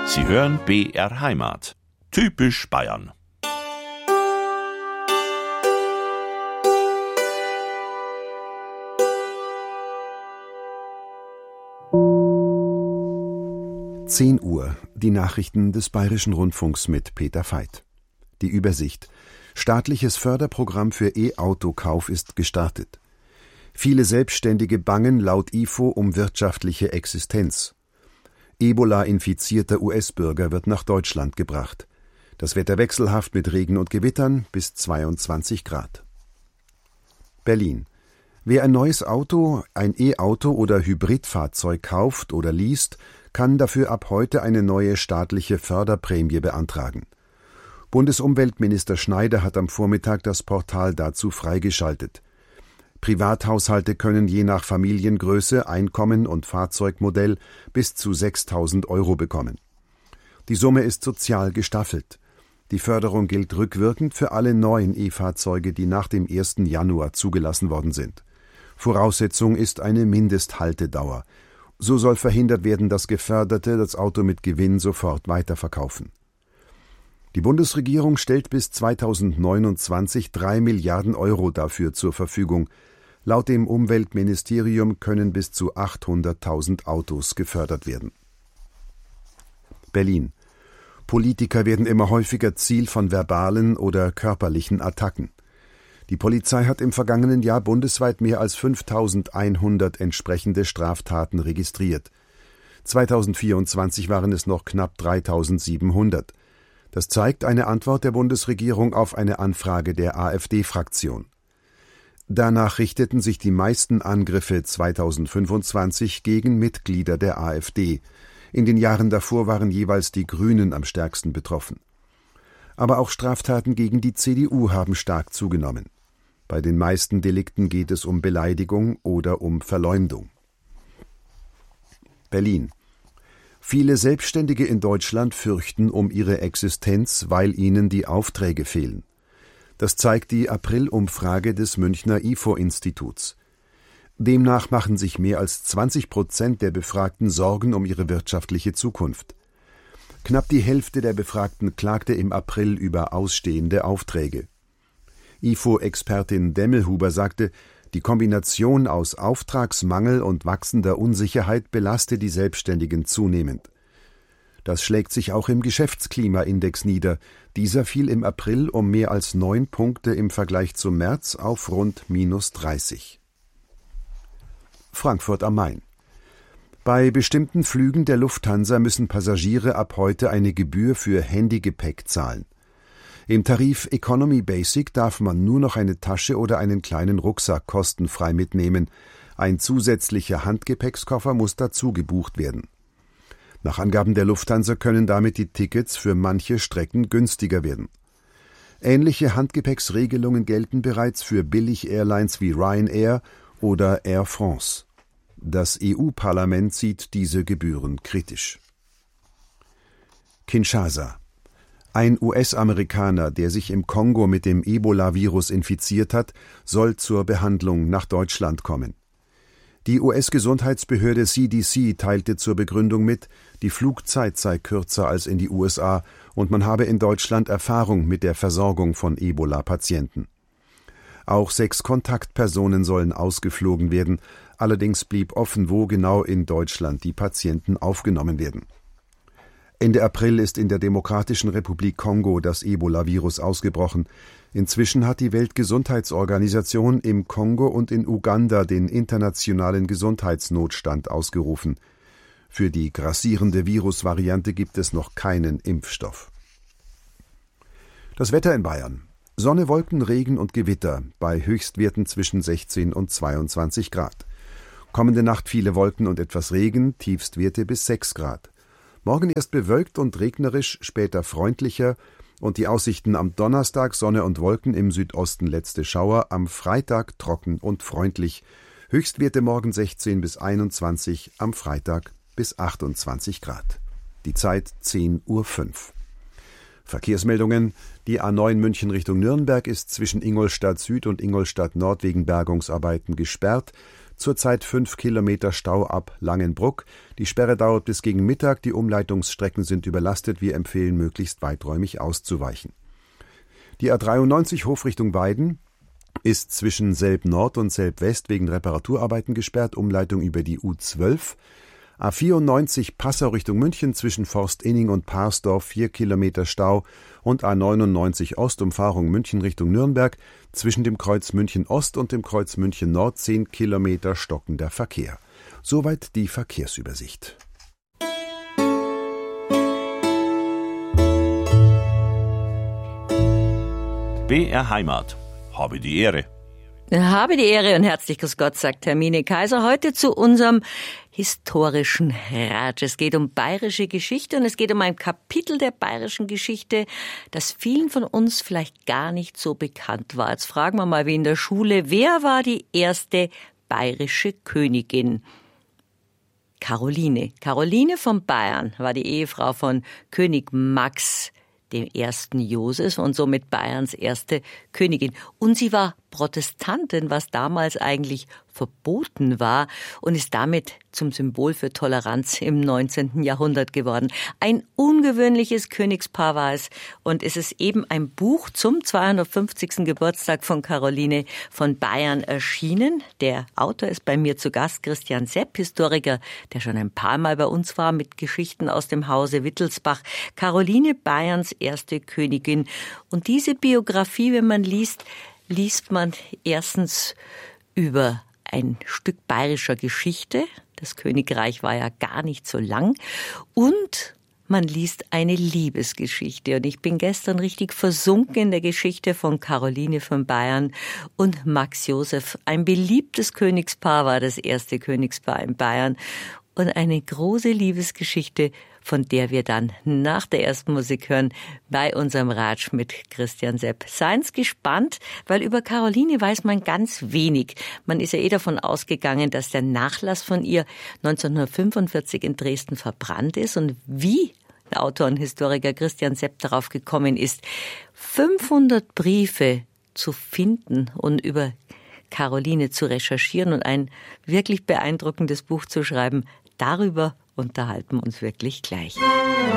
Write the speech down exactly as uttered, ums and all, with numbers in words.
Sie hören B R Heimat. Typisch Bayern. zehn Uhr, die Nachrichten des Bayerischen Rundfunks mit Peter Veit. Die Übersicht. Staatliches Förderprogramm für E-Autokauf ist gestartet. Viele Selbstständige bangen laut I F O um wirtschaftliche Existenz. Ebola-infizierter U S-Bürger wird nach Deutschland gebracht. Das Wetter wechselhaft mit Regen und Gewittern bis zweiundzwanzig Grad. Berlin. Wer ein neues Auto, ein E-Auto oder Hybridfahrzeug kauft oder least, kann dafür ab heute eine neue staatliche Förderprämie beantragen. Bundesumweltminister Schneider hat am Vormittag das Portal dazu freigeschaltet. Privathaushalte können je nach Familiengröße, Einkommen und Fahrzeugmodell bis zu sechstausend Euro bekommen. Die Summe ist sozial gestaffelt. Die Förderung gilt rückwirkend für alle neuen E-Fahrzeuge, die nach dem ersten Januar zugelassen worden sind. Voraussetzung ist eine Mindesthaltedauer. So soll verhindert werden, dass Geförderte das Auto mit Gewinn sofort weiterverkaufen. Die Bundesregierung stellt bis zweitausendneunundzwanzig drei Milliarden Euro dafür zur Verfügung. Laut dem Umweltministerium können bis zu achthunderttausend Autos gefördert werden. Berlin. Politiker werden immer häufiger Ziel von verbalen oder körperlichen Attacken. Die Polizei hat im vergangenen Jahr bundesweit mehr als fünftausendeinhundert entsprechende Straftaten registriert. zweitausendvierundzwanzig waren es noch knapp dreitausendsiebenhundert. Das zeigt eine Antwort der Bundesregierung auf eine Anfrage der AfD-Fraktion. Danach richteten sich die meisten Angriffe zweitausendfünfundzwanzig gegen Mitglieder der AfD. In den Jahren davor waren jeweils die Grünen am stärksten betroffen. Aber auch Straftaten gegen die C D U haben stark zugenommen. Bei den meisten Delikten geht es um Beleidigung oder um Verleumdung. Berlin. Viele Selbstständige in Deutschland fürchten um ihre Existenz, weil ihnen die Aufträge fehlen. Das zeigt die April-Umfrage des Münchner I F O-Instituts. Demnach machen sich mehr als zwanzig Prozent der Befragten Sorgen um ihre wirtschaftliche Zukunft. Knapp die Hälfte der Befragten klagte im April über ausstehende Aufträge. I F O-Expertin Demmelhuber sagte, die Kombination aus Auftragsmangel und wachsender Unsicherheit belaste die Selbstständigen zunehmend. Das schlägt sich auch im Geschäftsklimaindex nieder. Dieser fiel im April um mehr als neun Punkte im Vergleich zum März auf rund minus dreißig. Frankfurt am Main. Bei bestimmten Flügen der Lufthansa müssen Passagiere ab heute eine Gebühr für Handygepäck zahlen. Im Tarif Economy Basic darf man nur noch eine Tasche oder einen kleinen Rucksack kostenfrei mitnehmen. Ein zusätzlicher Handgepäckskoffer muss dazu gebucht werden. Nach Angaben der Lufthansa können damit die Tickets für manche Strecken günstiger werden. Ähnliche Handgepäcksregelungen gelten bereits für Billig-Airlines wie Ryanair oder Air France. Das E U-Parlament sieht diese Gebühren kritisch. Kinshasa. Ein U S-Amerikaner, der sich im Kongo mit dem Ebola-Virus infiziert hat, soll zur Behandlung nach Deutschland kommen. Die U S-Gesundheitsbehörde C D C teilte zur Begründung mit, die Flugzeit sei kürzer als in die U S A und man habe in Deutschland Erfahrung mit der Versorgung von Ebola-Patienten. Auch sechs Kontaktpersonen sollen ausgeflogen werden, allerdings blieb offen, wo genau in Deutschland die Patienten aufgenommen werden. Ende April ist in der Demokratischen Republik Kongo das Ebola-Virus ausgebrochen. Inzwischen hat die Weltgesundheitsorganisation im Kongo und in Uganda den internationalen Gesundheitsnotstand ausgerufen. Für die grassierende Virusvariante gibt es noch keinen Impfstoff. Das Wetter in Bayern. Sonne, Wolken, Regen und Gewitter, bei Höchstwerten zwischen sechzehn und zweiundzwanzig Grad. Kommende Nacht viele Wolken und etwas Regen, Tiefstwerte bis sechs Grad. Morgen erst bewölkt und regnerisch, später freundlicher und die Aussichten am Donnerstag Sonne und Wolken, im Südosten letzte Schauer, am Freitag trocken und freundlich. Höchstwerte morgen sechzehn bis einundzwanzig, am Freitag bis achtundzwanzig Grad. Die Zeit zehn Uhr fünf. Verkehrsmeldungen. Die A neun München Richtung Nürnberg ist zwischen Ingolstadt Süd und Ingolstadt Nord wegen Bergungsarbeiten gesperrt. Zurzeit fünf Kilometer Stau ab Langenbruck. Die Sperre dauert bis gegen Mittag. Die Umleitungsstrecken sind überlastet. Wir empfehlen, möglichst weiträumig auszuweichen. Die A dreiundneunzig Hofrichtung Weiden ist zwischen Selb-Nord und Selb-West wegen Reparaturarbeiten gesperrt. Umleitung über die U zwölf. A vierundneunzig Passau Richtung München zwischen Forstinning und Parsdorf vier Kilometer Stau und A neunundneunzig Ost Umfahrung München Richtung Nürnberg zwischen dem Kreuz München Ost und dem Kreuz München Nord zehn Kilometer stockender Verkehr. Soweit die Verkehrsübersicht. B R Heimat. Habe die Ehre. Habe die Ehre und herzlich grüß Gott, sagt Hermine Kaiser. Heute zu unserem historischen Ratsch. Es geht um bayerische Geschichte und es geht um ein Kapitel der bayerischen Geschichte, das vielen von uns vielleicht gar nicht so bekannt war. Jetzt fragen wir mal wie in der Schule, wer war die erste bayerische Königin? Caroline. Caroline von Bayern war die Ehefrau von König Max, dem ersten Joseph und somit Bayerns erste Königin. Und sie war Protestantin, was damals eigentlich verboten war und ist damit zum Symbol für Toleranz im neunzehnten Jahrhundert geworden. Ein ungewöhnliches Königspaar war es und es ist eben ein Buch zum zweihundertfünfzigsten Geburtstag von Caroline von Bayern erschienen. Der Autor ist bei mir zu Gast, Christian Sepp, Historiker, der schon ein paar Mal bei uns war mit Geschichten aus dem Hause Wittelsbach. Caroline, Bayerns erste Königin. Und diese Biografie, wenn man liest, liest man erstens über ein Stück bayerischer Geschichte. Das Königreich war ja gar nicht so lang. Und man liest eine Liebesgeschichte. Und ich bin gestern richtig versunken in der Geschichte von Caroline von Bayern und Max Joseph. Ein beliebtes Königspaar war das erste Königspaar in Bayern. Und eine große Liebesgeschichte, von der wir dann nach der ersten Musik hören, bei unserem Ratsch mit Christian Sepp. Seien Sie gespannt, weil über Caroline weiß man ganz wenig. Man ist ja eh davon ausgegangen, dass der Nachlass von ihr neunzehnhundertfünfundvierzig in Dresden verbrannt ist. Und wie der Autor und Historiker Christian Sepp darauf gekommen ist, fünfhundert Briefe zu finden und über Caroline zu recherchieren und ein wirklich beeindruckendes Buch zu schreiben, darüber unterhalten wir uns wirklich gleich.